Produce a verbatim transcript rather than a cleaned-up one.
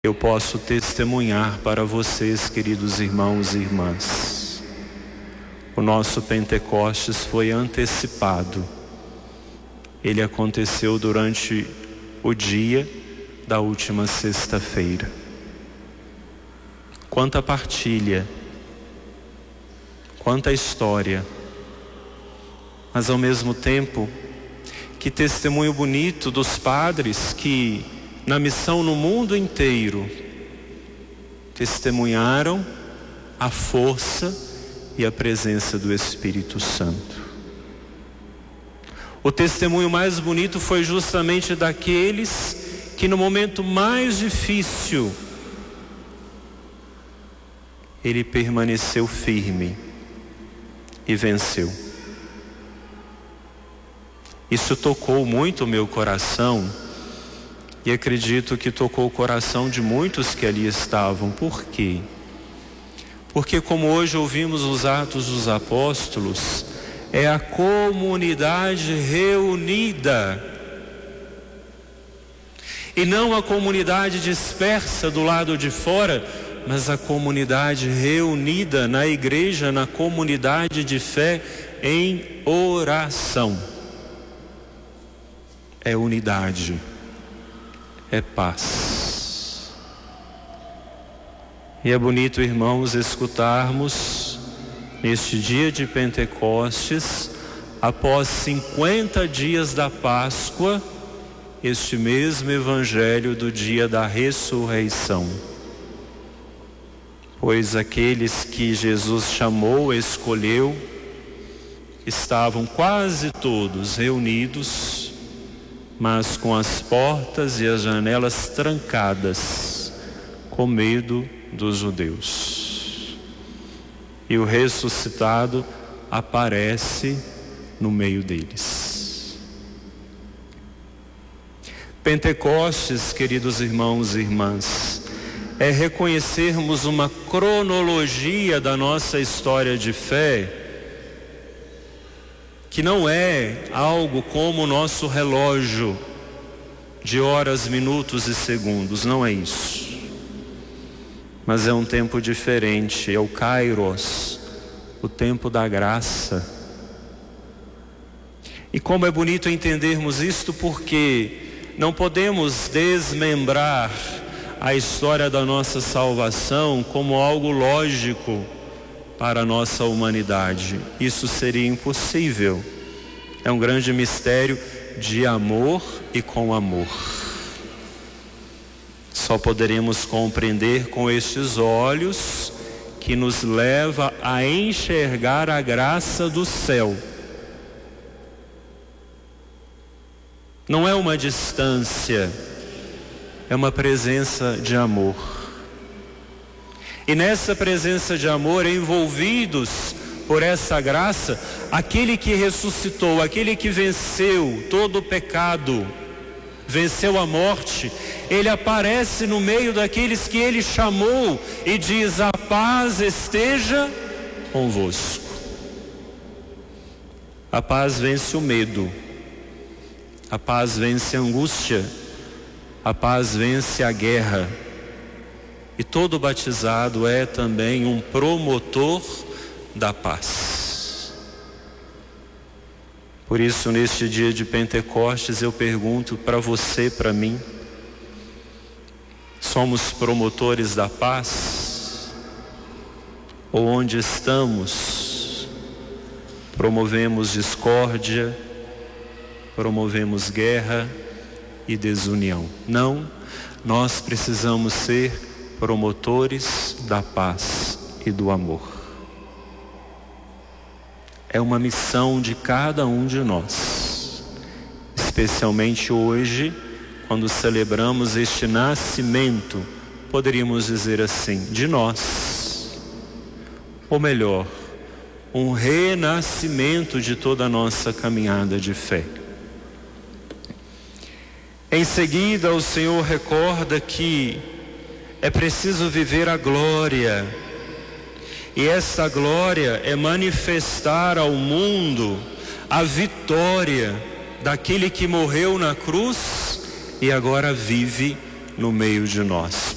Eu posso testemunhar para vocês, queridos irmãos e irmãs. O nosso Pentecostes foi antecipado. Ele aconteceu durante o dia da última sexta-feira. Quanta partilha, quanta história, mas ao mesmo tempo, que testemunho bonito dos padres que, na missão no mundo inteiro, testemunharam a força e a presença do Espírito Santo. O testemunho mais bonito foi justamente daqueles que no momento mais difícil, ele permaneceu firme e venceu. Isso tocou muito o meu coração e acredito que tocou o coração de muitos que ali estavam. Por quê? Porque, como hoje ouvimos os Atos dos Apóstolos, é a comunidade reunida e não a comunidade dispersa do lado de fora, mas a comunidade reunida na igreja, na comunidade de fé em oração. É unidade, é paz. E é bonito, irmãos, escutarmos neste dia de Pentecostes, após cinquenta dias da Páscoa, este mesmo evangelho do dia da ressurreição. Pois aqueles que Jesus chamou, escolheu, estavam quase todos reunidos, mas com as portas e as janelas trancadas, com medo dos judeus. E o ressuscitado aparece no meio deles. Pentecostes, queridos irmãos e irmãs, é reconhecermos uma cronologia da nossa história de fé, que não é algo como o nosso relógio de horas, minutos e segundos, não é isso. Mas é um tempo diferente, é o Kairos, o tempo da graça. E como é bonito entendermos isto, porque não podemos desmembrar a história da nossa salvação como algo lógico para a nossa humanidade. Isso seria impossível. É um grande mistério de amor e com amor. Só poderemos compreender com estes olhos que nos leva a enxergar a graça do céu. Não é uma distância, é uma presença de amor. E nessa presença de amor, envolvidos por essa graça, aquele que ressuscitou, aquele que venceu todo o pecado, venceu a morte, ele aparece no meio daqueles que ele chamou e diz: a paz esteja convosco. A paz vence o medo, a paz vence a angústia, a paz vence a guerra. E todo batizado é também um promotor da paz. Por isso, neste dia de Pentecostes, eu pergunto para você, para mim: somos promotores da paz? Ou onde estamos, promovemos discórdia, promovemos guerra e desunião? Não, nós precisamos ser promotores da paz e do amor. É uma missão de cada um de nós, especialmente hoje, quando celebramos este nascimento, poderíamos dizer assim, de nós, ou melhor, um renascimento de toda a nossa caminhada de fé. Em seguida, o Senhor recorda que é preciso viver a glória, e essa glória é manifestar ao mundo a vitória daquele que morreu na cruz e agora vive no meio de nós.